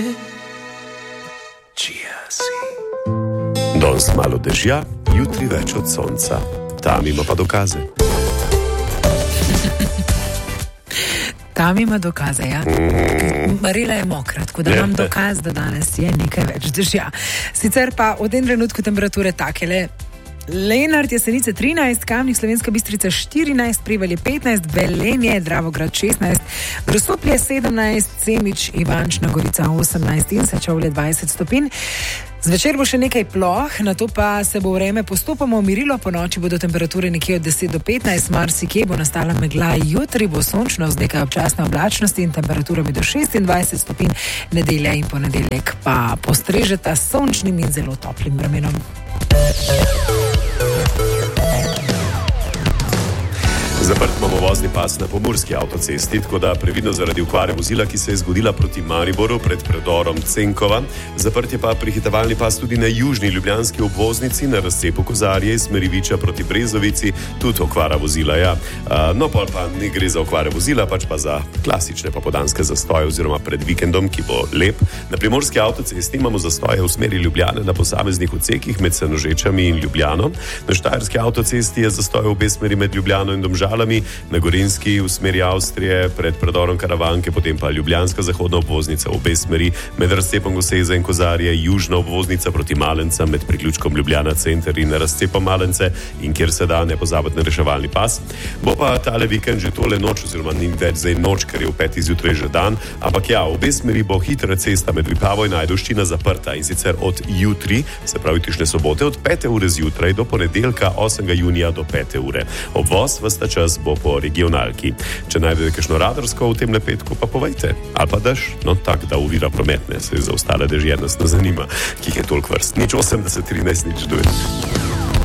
Danes malo dežja, jutri več od sonca. Tam ima pa dokaze. Tam ima dokaze, ja. Marila je mokra, tako da imam dokaz, da danes je nekaj več dežja. Sicer pa v tem trenutku temperature takele. Lenart, Jesenice 13, Kamnik, Slovenska Bistrica 14, Prevalje 15, Velenje, Dravograd 16, Grosuplje 17, Semič, Ivančna Gorica 18 in Sečovlje 20 stopinj. Zvečer bo še nekaj ploh, nato pa se bo vreme postopoma umirilo, po noči bodo temperature nekje od 10 do 15, marsikje bo nastala megla, jutri bo sončno z nekaj občasne oblačnosti in temperaturami do 26 stopinj, nedelja in ponedeljek pa postrežeta s sončnim in zelo toplim vremenom. Zaprt imamo vozni pas na pomurski avtocesti, tako da previdno zaradi okvare vozila, ki se je zgodila proti Mariboru pred predorom Cenkova. Zaprt je pa prehitevalni pas tudi na južni ljubljanski obvoznici na razcepu Kozarje iz smeri Viča proti Brezovici, tudi okvara vozila, ja. No, pa ne gre za okvare vozila, pač pa za klasične popoldanske zastoje oziroma pred vikendom, ki bo lep. Na primorski avtocesti imamo zastoje v smeri Ljubljane na posameznih odsekih med Senožečami in Ljubljano. Na štajerski avtocesti je zastoj v obe smeri med Ljubljano in Domžalami, na Gorenjski v smeri Avstrije pred predorom Karavanke, potem pa ljubljanska zahodna obvoznica v obe smeri med razcepom Goseze in Kozarje, južna obvoznica proti Malencem med priključkom Ljubljana center in razcepom Malence in kjer se da ne pozabiti na reševalni pas. Bo pa tale vikend že tole noč, oziroma ni več zdaj noč, ker je v 5. zjutraj že dan, ampak ja, v obe smeri bo hitra cesta med Vipavo in Ajdovščina zaprta in sicer od jutri, se pravi tišne sobote, od 5. ure zjutraj do ponedeljka 8. junija do 5. ure. Obvoz v sta čas bo po regionalki. Če najdete kakšno radarsko v tem lepetku, pa povejte. Ali pa daš, no tak, da uvira prometne, se za ostale dežje nas ne zanima, ki jih je toliko vrst. Nič 80, 13, nič 2.